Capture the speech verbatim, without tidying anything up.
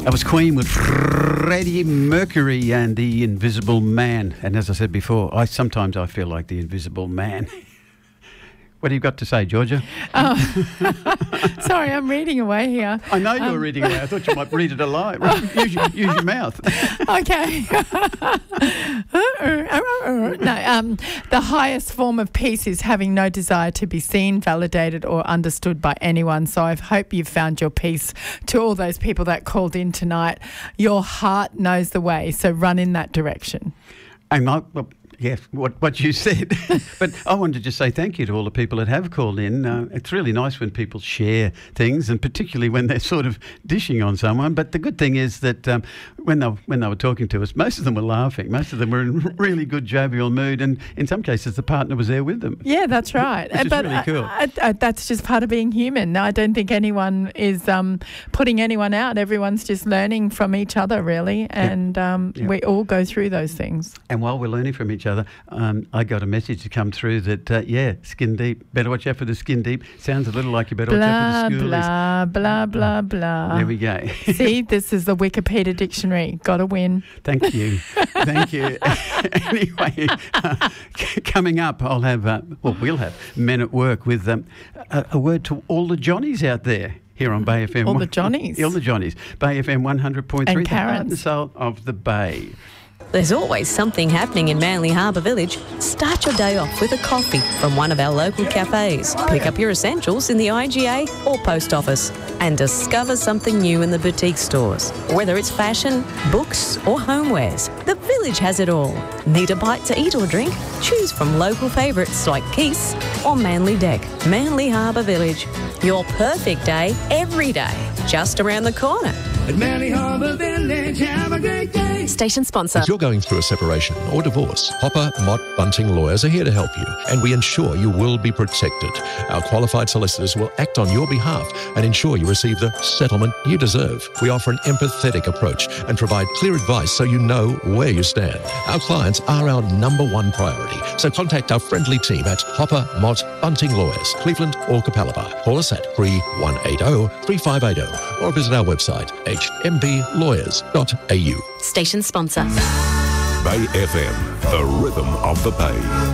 That was Queen with Freddie Mercury and the Invisible Man. And as I said before, I sometimes I feel like the Invisible Man. What have you got to say, Georgia? Oh. Sorry, I'm reading away here. I know you um, were reading away. I thought you might read it aloud. Use your, use your mouth. Okay. No, um, the highest form of peace is having no desire to be seen, validated or understood by anyone. So I hope you've found your peace. To all those people that called in tonight, your heart knows the way, so run in that direction. And I, well, yes, what, what you said. But I wanted to just say thank you to all the people that have called in. Uh, it's really nice when people share things, and particularly when they're sort of dishing on someone. But the good thing is that um, when, they, when they were talking to us, most of them were laughing. Most of them were in really good jovial mood, and in some cases the partner was there with them. Yeah, that's right. Which is but really cool. I, I, I, that's just part of being human. I don't think anyone is um, putting anyone out. Everyone's just learning from each other, really, and yeah. Um, Yeah. we all go through those things. And while we're learning from each other, um, I got a message to come through that, uh, yeah, skin deep. Better watch out for the skin deep. Sounds a little like you better Blah, watch out for the schoolies. blah, blah, blah, blah. There we go. See, this is the Wikipedia dictionary. Got to win. Thank you. Thank you. Anyway, uh, c- coming up, I'll have, uh, well, we'll have Men at Work with um, a, a word to all the Johnnies out there. Here on Bay F M. All the Johnnies. All the Johnnies. Bay F M one hundred point three. And The heart Karens. and soul of the Bay. There's always something happening in Manly Harbour Village. Start your day off with a coffee from one of our local cafes. Pick up your essentials in the I G A or post office and discover something new in the boutique stores. Whether it's fashion, books or homewares, the village has it all. Need a bite to eat or drink? Choose from local favourites like Keith's or Manly Deck. Manly Harbour Village. Your perfect day every day. Just around the corner. At Manly Harbour Village, have a great day. Station sponsor. If you're going through a separation or divorce, Hopper Mott Bunting Lawyers are here to help you, and we ensure you will be protected. Our qualified solicitors will act on your behalf and ensure you receive the settlement you deserve. We offer an empathetic approach and provide clear advice so you know where you stand. Our clients are our number one priority, so contact our friendly team at Hopper Mott Bunting Lawyers, Cleveland or Capalaba. Call us at three one eight zero, three five eight zero or visit our website h m b lawyers dot a u. Station sponsor. Bay F M, the rhythm of the Bay.